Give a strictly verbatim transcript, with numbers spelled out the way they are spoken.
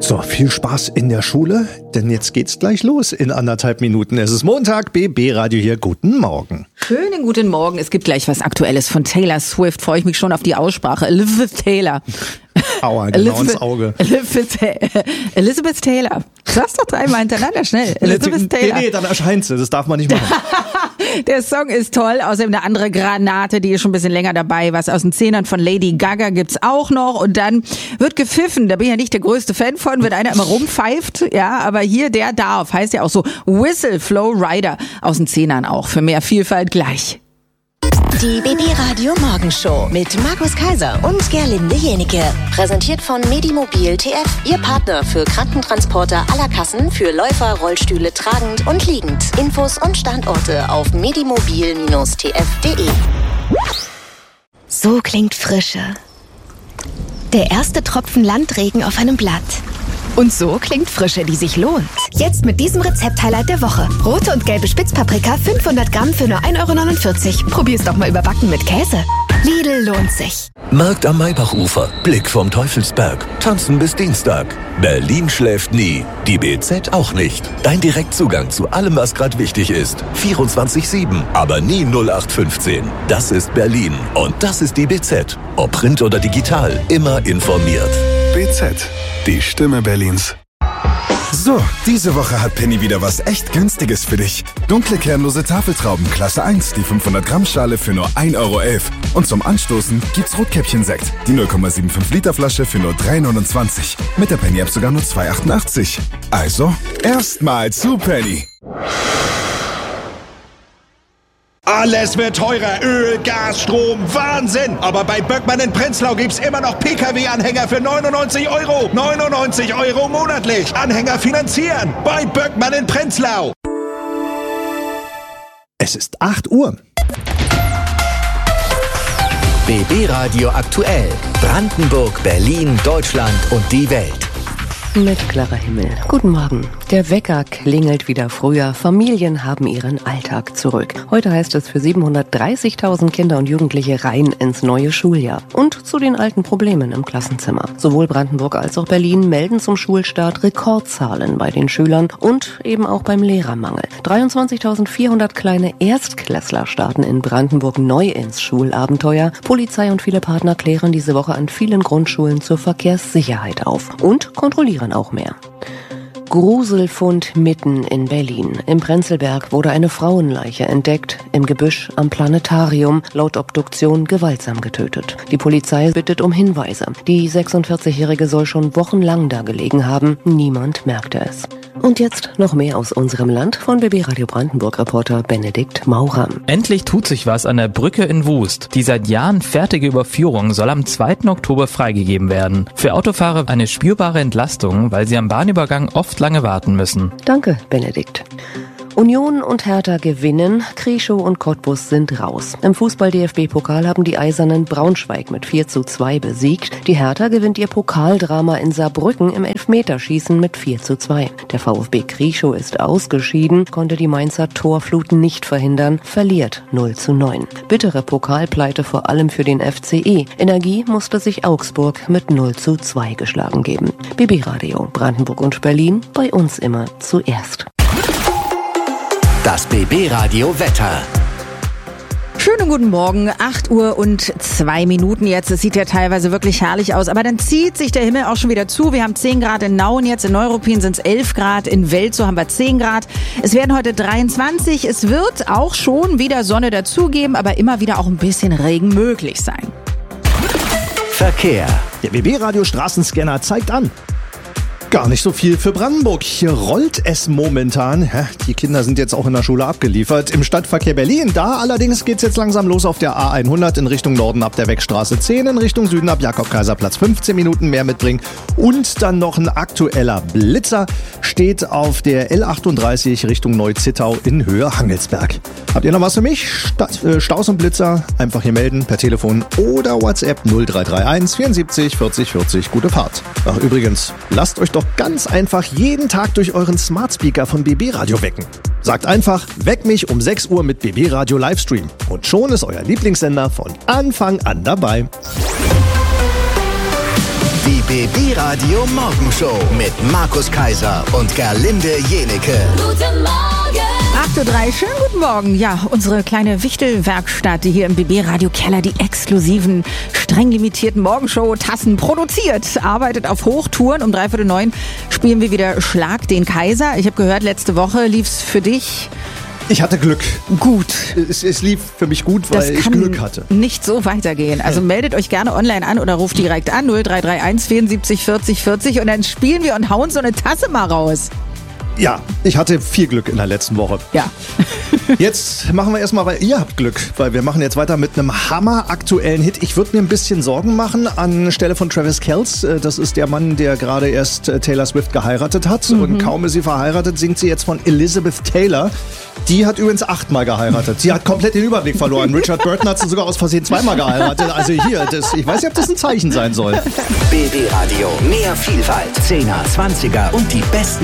So, viel Spaß in der Schule, denn jetzt geht's gleich los in anderthalb Minuten. Es ist Montag, B B Radio hier. Guten Morgen. Schönen guten Morgen. Es gibt gleich was Aktuelles von Taylor Swift. Freue ich mich schon auf die Aussprache. Elizabeth Taylor. Aua, genau ins Auge. Elizabeth, Elizabeth Taylor. Sag's doch dreimal hintereinander, schnell. Elizabeth Taylor. Nee, nee, dann erscheint sie. Das darf man nicht machen. Der Song ist toll. Außerdem eine andere Granate, die ist schon ein bisschen länger dabei. Was aus den Zehnern von Lady Gaga gibt's auch noch. Und dann wird gepfiffen. Da bin ich ja nicht der größte Fan von, wenn einer immer rumpfeift. Ja, aber hier, der darf. Heißt ja auch so Whistle Flow Rider aus den Zehnern auch. Für mehr Vielfalt gleich. Die B B Radio Morgenshow mit Markus Kaiser und Gerlinde Jenike. Präsentiert von Medimobil T F, Ihr Partner für Krankentransporter aller Kassen für Läufer, Rollstühle tragend und liegend. Infos und Standorte auf medimobil Bindestrich t f punkt d e. So klingt Frische. Der erste Tropfen Landregen auf einem Blatt. Und so klingt Frische, die sich lohnt. Jetzt mit diesem Rezept-Highlight der Woche. Rote und gelbe Spitzpaprika, fünfhundert Gramm für nur ein Euro neunundvierzig. Probier's doch mal überbacken mit Käse. Lidl lohnt sich. Markt am Maybachufer, Blick vom Teufelsberg, tanzen bis Dienstag. Berlin schläft nie, die B Z auch nicht. Dein Direktzugang zu allem, was gerade wichtig ist. vierundzwanzig sieben, aber nie null acht fünfzehn. Das ist Berlin und das ist die B Z. Ob Print oder digital, immer informiert. B Z, die Stimme Berlins. So, diese Woche hat Penny wieder was echt Günstiges für dich. Dunkle kernlose Tafeltrauben Klasse eins, die fünfhundert Gramm Schale für nur ein Euro elf. Und zum Anstoßen gibt's Rotkäppchen-Sekt, die null Komma fünfundsiebzig Liter Flasche für nur drei neunundzwanzig. Mit der Penny-App sogar nur zwei achtundachtzig. Also, erstmal zu Penny. Alles wird teurer. Öl, Gas, Strom, Wahnsinn. Aber bei Böckmann in Prenzlau gibt's immer noch P K W-Anhänger für neunundneunzig Euro. neunundneunzig Euro monatlich. Anhänger finanzieren. Bei Böckmann in Prenzlau. Es ist acht Uhr. B B Radio aktuell. Brandenburg, Berlin, Deutschland und die Welt. Mit klarer Himmel. Guten Morgen. Der Wecker klingelt wieder früher. Familien haben ihren Alltag zurück. Heute heißt es für siebenhundertdreißigtausend Kinder und Jugendliche rein ins neue Schuljahr. Und zu den alten Problemen im Klassenzimmer. Sowohl Brandenburg als auch Berlin melden zum Schulstart Rekordzahlen bei den Schülern und eben auch beim Lehrermangel. dreiundzwanzigtausendvierhundert kleine Erstklässler starten in Brandenburg neu ins Schulabenteuer. Polizei und viele Partner klären diese Woche an vielen Grundschulen zur Verkehrssicherheit auf und kontrollieren auch mehr. Gruselfund mitten in Berlin. Im Prenzlberg wurde eine Frauenleiche entdeckt, im Gebüsch am Planetarium, laut Obduktion gewaltsam getötet. Die Polizei bittet um Hinweise. Die sechsundvierzigjährige soll schon wochenlang da gelegen haben, niemand merkte es. Und jetzt noch mehr aus unserem Land von B B Radio Brandenburg-Reporter Benedikt Maurer. Endlich tut sich was an der Brücke in Wust. Die seit Jahren fertige Überführung soll am zweiten Oktober freigegeben werden. Für Autofahrer eine spürbare Entlastung, weil sie am Bahnübergang oft lange warten müssen. Danke, Benedikt. Union und Hertha gewinnen, Krieschow und Cottbus sind raus. Im Fußball-D F B-Pokal haben die Eisernen Braunschweig mit vier zu zwei besiegt. Die Hertha gewinnt ihr Pokaldrama in Saarbrücken im Elfmeterschießen mit vier zu zwei. Der VfB Krieschow ist ausgeschieden, konnte die Mainzer Torflut nicht verhindern, verliert null zu neun. Bittere Pokalpleite vor allem für den F C E. Energie musste sich Augsburg mit null zu zwei geschlagen geben. B B Radio Brandenburg und Berlin, bei uns immer zuerst. Das B B Radio Wetter. Schönen guten Morgen, acht Uhr und zwei Minuten jetzt. Es sieht ja teilweise wirklich herrlich aus, aber dann zieht sich der Himmel auch schon wieder zu. Wir haben zehn Grad in Nauen jetzt, in Neuruppin sind es elf Grad, in Welzow haben wir zehn Grad. Es werden heute dreiundzwanzig. Es wird auch schon wieder Sonne dazugeben, aber immer wieder auch ein bisschen Regen möglich sein. Verkehr. Der B B Radio Straßenscanner zeigt an. Gar nicht so viel für Brandenburg. Hier rollt es momentan. Ja, die Kinder sind jetzt auch in der Schule abgeliefert. Im Stadtverkehr Berlin, da allerdings geht's jetzt langsam los auf der A hundert in Richtung Norden ab der Wegstraße zehn, in Richtung Süden ab Jakob-Kaiser-Platz fünfzehn Minuten mehr mitbringen. Und dann noch ein aktueller Blitzer steht auf der L achtunddreißig Richtung Neu-Zittau in Höhe Hangelsberg. Habt ihr noch was für mich? Stadt, äh, Staus und Blitzer? Einfach hier melden per Telefon oder WhatsApp null drei drei eins vierundsiebzig vierzig vierzig. Gute Fahrt. Ach übrigens, lasst euch doch ganz einfach jeden Tag durch euren Smart Speaker von B B Radio wecken. Sagt einfach, weck mich um sechs Uhr mit B B Radio Livestream. Und schon ist euer Lieblingssender von Anfang an dabei. Die B B Radio Morgenshow mit Markus Kaiser und Gerlinde Jenecke. Guten Morgen! acht Uhr drei, schönen guten Morgen. Ja, unsere kleine Wichtelwerkstatt, die hier im B B Radio Keller die exklusiven, streng limitierten Morgenshow-Tassen produziert, arbeitet auf Hochtouren. Um dreiviertel neun spielen wir wieder Schlag den Kaiser. Ich habe gehört, letzte Woche lief's für dich... Ich hatte Glück. Gut. Es, es lief für mich gut, weil das ich kann Glück hatte. Nicht so weitergehen. Also meldet euch gerne online an oder ruft direkt an null drei drei eins vierundsiebzig vierzig vierzig und dann spielen wir und hauen so eine Tasse mal raus. Ja, ich hatte viel Glück in der letzten Woche. Ja. Jetzt machen wir erstmal, weil ihr habt Glück, weil wir machen jetzt weiter mit einem hammeraktuellen Hit. Ich würde mir ein bisschen Sorgen machen anstelle von Travis Kelce. Das ist der Mann, der gerade erst Taylor Swift geheiratet hat. Mhm. Und kaum ist sie verheiratet, singt sie jetzt von Elizabeth Taylor. Die hat übrigens achtmal geheiratet. Sie hat komplett den Überblick verloren. Richard Burton hat sie sogar aus Versehen zweimal geheiratet. Also hier, das, ich weiß nicht, ob das ein Zeichen sein soll. B B Radio, mehr Vielfalt, Zehner, Zwanziger und die besten